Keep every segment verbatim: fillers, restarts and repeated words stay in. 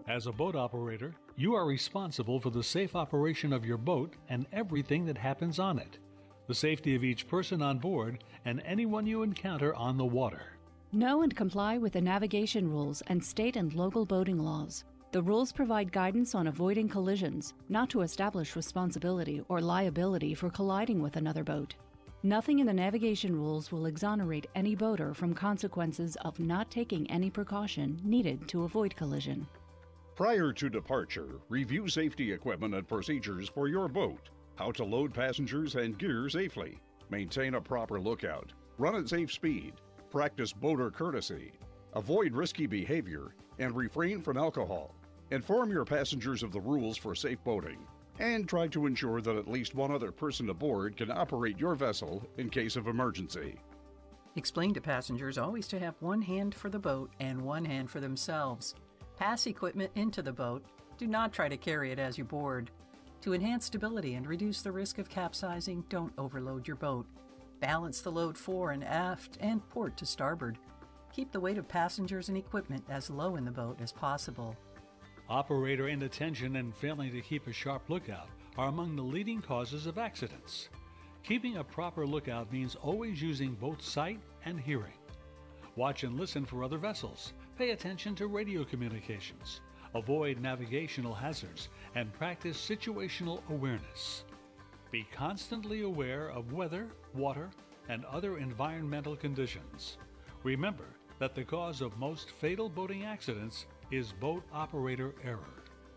As a boat operator, you are responsible for the safe operation of your boat and everything that happens on it, the safety of each person on board and anyone you encounter on the water. Know and comply with the navigation rules and state and local boating laws. The rules provide guidance on avoiding collisions, not to establish responsibility or liability for colliding with another boat. Nothing in the navigation rules will exonerate any boater from consequences of not taking any precaution needed to avoid collision. Prior to departure, review safety equipment and procedures for your boat, how to load passengers and gear safely, maintain a proper lookout, run at safe speed, practice boater courtesy, avoid risky behavior, and refrain from alcohol. Inform your passengers of the rules for safe boating, and try to ensure that at least one other person aboard can operate your vessel in case of emergency. Explain to passengers always to have one hand for the boat and one hand for themselves. Pass equipment into the boat. Do not try to carry it as you board. To enhance stability and reduce the risk of capsizing, don't overload your boat. Balance the load fore and aft and port to starboard. Keep the weight of passengers and equipment as low in the boat as possible. Operator inattention and failing to keep a sharp lookout are among the leading causes of accidents. Keeping a proper lookout means always using both sight and hearing. Watch and listen for other vessels. Pay attention to radio communications. Avoid navigational hazards and practice situational awareness. Be constantly aware of weather, water, and other environmental conditions. Remember that the cause of most fatal boating accidents is boat operator error.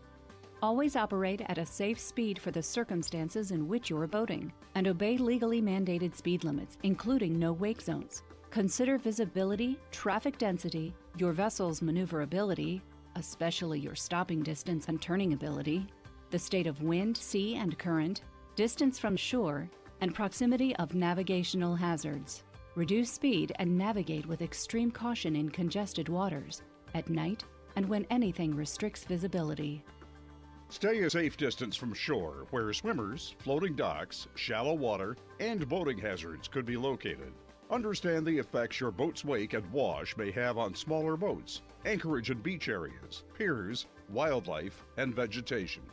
Always operate at a safe speed for the circumstances in which you are boating, and obey legally mandated speed limits, including no wake zones. Consider visibility, traffic density, your vessel's maneuverability, especially your stopping distance and turning ability, the state of wind, sea, and current, distance from shore, and proximity of navigational hazards. Reduce speed and navigate with extreme caution in congested waters, at night, and when anything restricts visibility. Stay a safe distance from shore where swimmers, floating docks, shallow water, and boating hazards could be located. Understand the effects your boat's wake and wash may have on smaller boats, anchorage and beach areas, piers, wildlife, and vegetation.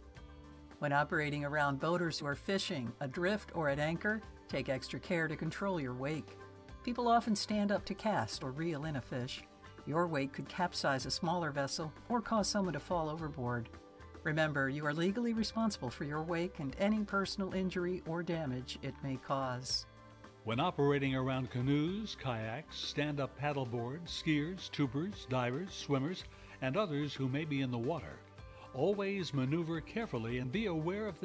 When operating around boaters who are fishing, adrift, or at anchor, take extra care to control your wake. People often stand up to cast or reel in a fish. Your wake could capsize a smaller vessel or cause someone to fall overboard. Remember, you are legally responsible for your wake and any personal injury or damage it may cause. When operating around canoes, kayaks, stand-up paddleboards, skiers, tubers, divers, swimmers, and others who may be in the water, always maneuver carefully and be aware of the